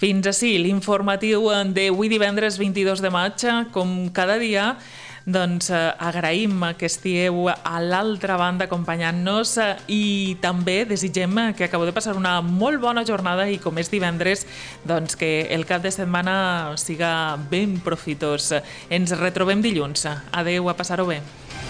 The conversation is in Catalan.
Fins ací l'informatiu d'avui divendres 22 de maig. Com cada dia, doncs agraïm que estigueu a l'altra banda acompanyant-nos i també desitgem que acabeu de passar una molt bona jornada i com és divendres, doncs que el cap de setmana siga ben profitós. Ens retrobem dilluns. Adeu, a passar-ho bé.